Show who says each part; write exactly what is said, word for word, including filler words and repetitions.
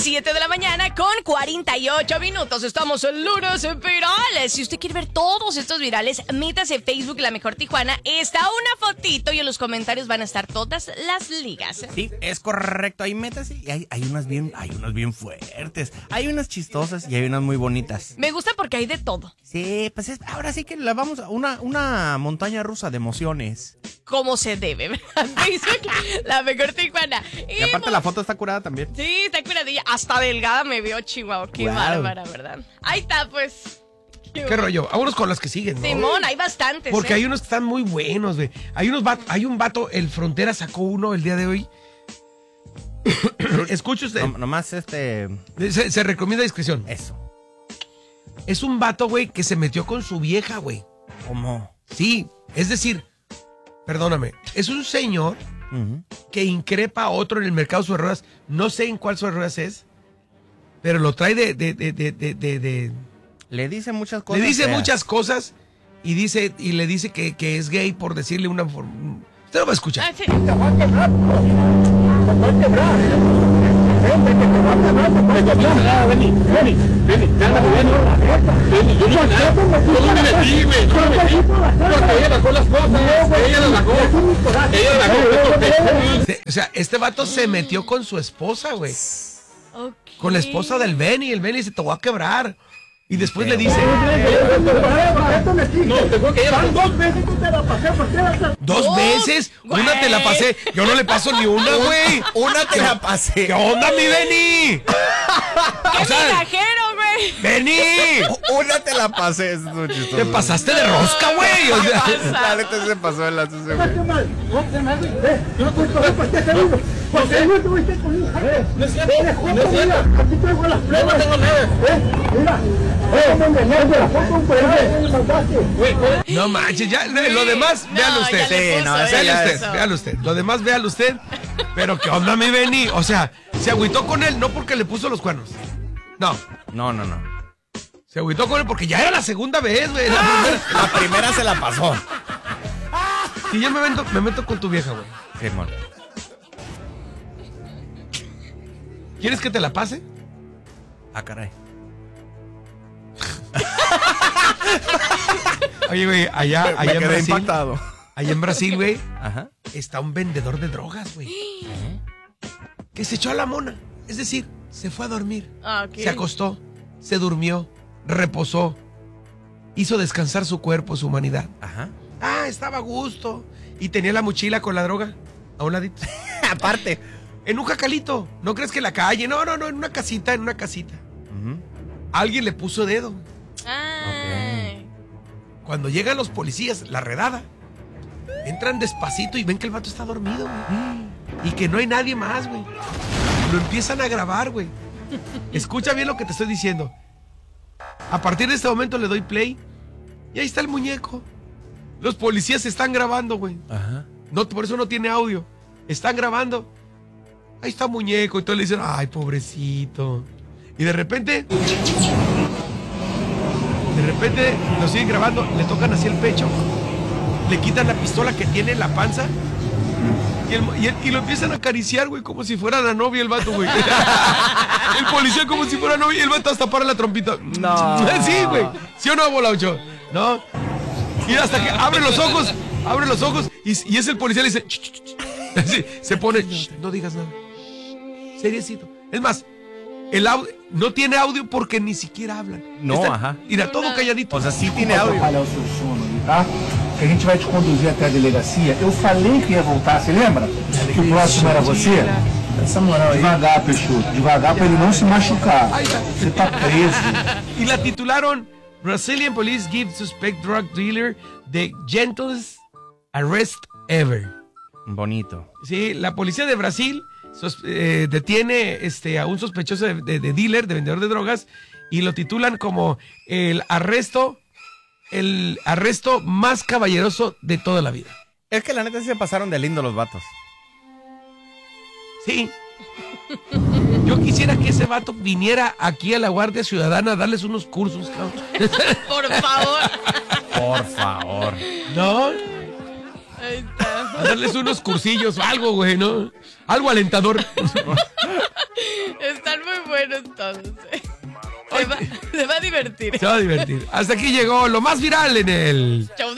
Speaker 1: siete de la mañana con cuarenta y ocho minutos. Estamos en lunes virales. Si usted quiere ver todos estos virales, métase en Facebook La Mejor Tijuana. Está una fotito y en los comentarios van a estar todas las ligas.
Speaker 2: Sí, es correcto. Ahí métase y hay, hay unas bien, hay unas bien fuertes. Hay unas chistosas y hay unas muy bonitas.
Speaker 1: Me gusta porque hay de todo.
Speaker 2: Sí, pues es, ahora sí que la vamos a una, una montaña rusa de emociones.
Speaker 1: Como se debe, ¿verdad? Facebook La Mejor Tijuana.
Speaker 2: Y, y aparte la foto está curada también.
Speaker 1: Sí, está curadilla. Hasta delgada me veo, Chihuahua. Qué wow. Bárbara, ¿verdad? Ahí está, pues.
Speaker 3: ¿Qué, ¿Qué rollo? Vámonos con las que siguen, ¿no?
Speaker 1: Simón, hay bastantes.
Speaker 3: Porque
Speaker 1: ¿eh?
Speaker 3: hay unos que están muy buenos, güey. Hay unos vato, hay un vato, el Frontera sacó uno el día de hoy. Escuche usted.
Speaker 2: No, nomás este...
Speaker 3: Se, se recomienda discreción.
Speaker 2: Eso.
Speaker 3: Es un vato, güey, que se metió con su vieja, güey.
Speaker 2: ¿Cómo?
Speaker 3: Sí, es decir, perdóname, es un señor uh-huh. que increpa a otro en el mercado de sus ruedas. No sé en cuál sus ruedas es, pero lo trae de... de, de, de, de, de, de
Speaker 2: le dice muchas cosas.
Speaker 3: Le dice
Speaker 2: feas.
Speaker 3: muchas cosas y dice y le dice que, que es gay por decirle una forma. Usted lo va a escuchar.
Speaker 1: Ah, sí.
Speaker 4: Te voy a quebrar. Te voy a quebrar. Vente, que te voy a quebrar. Te voy a quebrar. Vení, vení, vení. Ya anda bien. Vení, yo no nada. Yo no me metí, güey. Yo no me metí. Porque ella bajó las cosas. Ella las bajó. Ella las bajó.
Speaker 3: O sea, este vato se metió con su esposa, güey.
Speaker 1: Okay.
Speaker 3: Con la esposa del Benny. El Benny dice, te voy a quebrar. Y después le dice...
Speaker 4: No, te fue que ya dos veces que te la pasé.
Speaker 3: ¿Dos oh, veces? Güey. Una te la pasé. Yo no le paso ni una, güey.
Speaker 2: Una te la pasé.
Speaker 3: ¿Qué onda, mi Benny?
Speaker 1: ¡Qué o sea, migajero, güey!
Speaker 3: ¡Benny!
Speaker 2: Una te la pasé. Es muy chistoso.
Speaker 3: Te pasaste de rosca, güey. O sea,
Speaker 2: la neta se pasó de las güey.
Speaker 4: ¿Por qué no estuviste conmigo? No es cierto, no es cierto. Aquí traigo las pruebas. No tengo nada. Mira, ¿cómo engañaste la foto un pedazo?
Speaker 3: No manches, ya, lo demás,
Speaker 1: no,
Speaker 3: véalo usted.
Speaker 2: Sí, no,
Speaker 3: véalo usted,
Speaker 1: eso.
Speaker 3: véalo usted. Lo demás, véalo usted. Pero ¿qué onda, mi Benny? O sea, se agüitó con él, no porque le puso los cuernos. No.
Speaker 2: No, no, no.
Speaker 3: Se agüitó con él porque ya era la segunda vez, güey. La,
Speaker 2: la primera se la pasó.
Speaker 3: Y yo me meto, me meto con tu vieja, güey.
Speaker 2: Sí, amor.
Speaker 3: ¿Quieres que te la pase?
Speaker 2: Ah, caray.
Speaker 3: Oye, güey, allá, allá en Brasil.
Speaker 2: Impactado.
Speaker 3: Allá en Brasil, güey.
Speaker 2: Ajá.
Speaker 3: Está un vendedor de drogas, güey. Que se echó a la mona. Es decir, se fue a dormir.
Speaker 1: Okay.
Speaker 3: Se acostó, se durmió, reposó. Hizo descansar su cuerpo, su humanidad.
Speaker 2: Ajá.
Speaker 3: Ah, estaba a gusto. Y tenía la mochila con la droga a un ladito.
Speaker 2: Aparte.
Speaker 3: En un jacalito. ¿No crees que en la calle? No, no, no, en una casita, en una casita. Uh-huh. Alguien le puso dedo.
Speaker 1: Okay.
Speaker 3: Cuando llegan los policías, la redada, entran despacito y ven que el vato está dormido, güey. Y que no hay nadie más, güey. Lo empiezan a grabar, güey. Escucha bien lo que te estoy diciendo. A partir de este momento le doy play y ahí está el muñeco. Los policías están grabando, güey.
Speaker 2: Ajá.
Speaker 3: No, por eso no tiene audio. Están grabando. Ahí está muñeco. Y todos le dicen, ay, pobrecito. Y de repente, de repente lo siguen grabando, le tocan así el pecho, le quitan la pistola que tiene en la panza y, el, y, el, y lo empiezan a acariciar, güey, como si fuera la novia el vato, güey. El policía como si fuera novia y el vato hasta para la trompita.
Speaker 2: No.
Speaker 3: Sí, güey. ¿Sí o no, Bola ocho? ¿No? Y hasta que abre los ojos, abre los ojos y, y es el policía, le dice, ch, ch, ch. Así, se pone, no digas nada. Seriecito. Es más, el audio no tiene audio porque ni siquiera hablan.
Speaker 2: No,
Speaker 3: Está,
Speaker 2: ajá.
Speaker 3: Mira, todo calladito.
Speaker 2: O sea, sí tiene audio.
Speaker 5: Atrapalhar o seu sono aí, tá? Que a gente vai te conduzir até a delegacia. Eu falei que ia voltar, você lembra? Que o próximo era você? Essa moral aí. Devagar, Peixoto, devagar pra ele não se machucar. Você tá preso.
Speaker 3: Y la titularon Brazilian Police Give Suspect Drug Dealer the Gentlest Arrest Ever.
Speaker 2: Bonito.
Speaker 3: Sí, la policía de Brasil sos, eh, detiene este, a un sospechoso de, de, de dealer, de vendedor de drogas, y lo titulan como el arresto, el arresto más caballeroso de toda la vida.
Speaker 2: Es que la neta sí se pasaron de lindo los vatos.
Speaker 3: Sí. Yo quisiera que ese vato viniera aquí a la Guardia Ciudadana a darles unos cursos, cabrón.
Speaker 1: Por favor.
Speaker 2: Por favor.
Speaker 3: ¿No?
Speaker 1: Ahí está.
Speaker 3: A darles unos cursillos o algo, güey, ¿no? Algo alentador.
Speaker 1: Están muy buenos todos. Se va, se va a divertir.
Speaker 3: Se va a divertir. Hasta aquí llegó lo más viral en el...
Speaker 1: Show